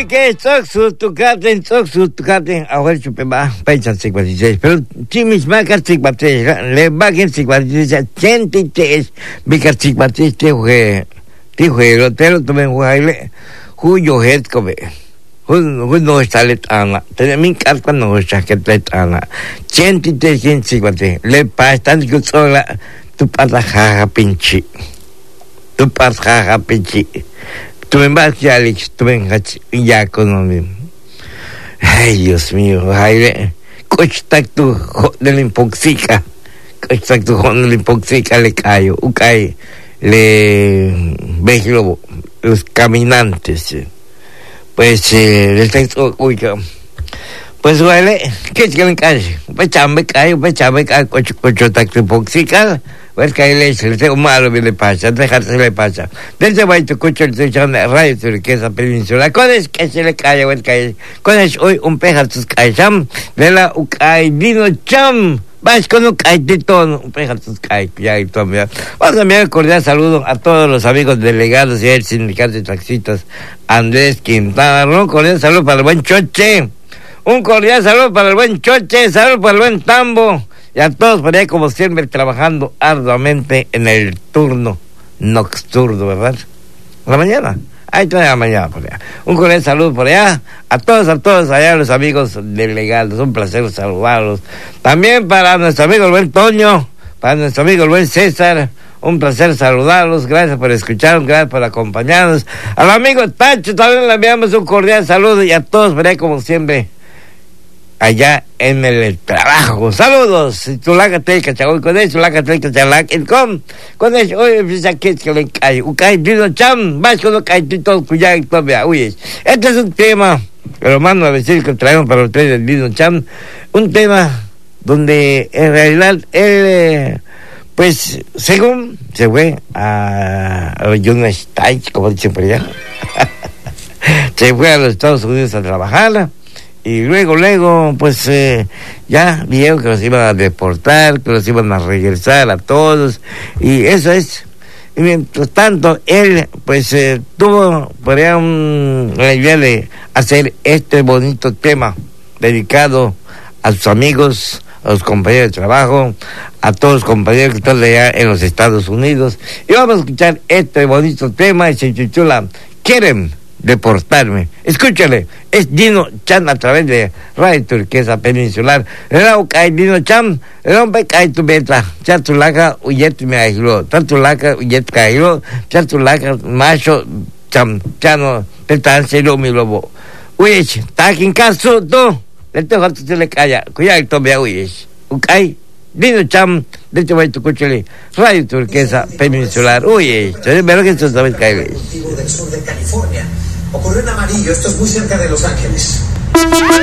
que Tzoxutucaten, ahora chupeba, paisa 56, pero chimis macas 56, le baguen 56, chentites, bicas 56, tijue, rotero, tomen huaile, huyo het kobe. No está letana, tenemos carta no está que letana, chentites, 56, le pastan que sola, tu patajaja pinchi, tú me vas ya, Alex, tú vengas ya conmigo. Ay, Dios mío, ay, cochtac tu de la impoxica, le cayó, le ves los caminantes, pues, el texto, pues, vale, ¿qué es que le cae? Pues, chame cae, cochtac tu impoxica. Pues que ahí le tengo malo que le pasa, dejarse le pasa. Desde ahí te escucho el techo de radio turquesa peninsular. ¿Cuál es que se le cae? ¿Cuál es hoy un peja tus caizam? De la ucay dino cham. Vas con un caitito, un peja tus caizam. Ya y todo. Vamos a enviar un cordial saludo a todos los amigos delegados y el sindicato de taxistas Andrés Quintana. Un cordial saludo para el buen Choche. Un cordial saludo para el buen Choche. Saludo para el buen Tambo. Y a todos por ahí, como siempre, trabajando arduamente en el turno nocturno, ¿verdad? La mañana. Ahí está la mañana por allá. Un cordial saludo por allá. A todos allá, los amigos delegados. Un placer saludarlos. También para nuestro amigo el buen Toño, para nuestro amigo el buen César. Un placer saludarlos. Gracias por escucharnos, gracias por acompañarnos. Al amigo Tacho también le enviamos un cordial saludo. Y a todos por ahí, como siempre, allá en el trabajo. Saludos. Tulacate, cachagol, con eso, tulacate, cachalac, con eso, hoy empieza que le cae. Ucay, dino cham, vas con lo caitito, cuya y todavía. Uy, este es un tema, pero mando a decir que traemos para ustedes el dino cham, un tema donde en realidad él, pues, según se fue a United States, como dicen por allá, se fue a los Estados Unidos a trabajar. Y luego, pues, ya vieron que los iban a deportar, que los iban a regresar a todos, y eso es. Y mientras tanto, él, pues, tuvo por allá la idea de hacer este bonito tema, dedicado a sus amigos, a los compañeros de trabajo, a todos los compañeros que están allá en los Estados Unidos. Y vamos a escuchar este bonito tema, y se titula Quieren deportarme. Escúchale, es Dino Chan a través de Radio Turquesa Peninsular. Raucay Dino Chan, rompe cae tu beta, chatulaca, uyet me agilo, tatulaca, uyet cairo, chatulaca, macho, chano, petancelo mi lobo. Uyech, takin caso, tú, le tengo que se le calla, cuidado y tome uyech, ukay. Dino Cham, de hecho, voy a escucharle Radio Turquesa Peninsular. Uy, pero que esto sabes caer. Del sur de California. Ocurrió en Amarillo, esto es muy cerca de Los Ángeles.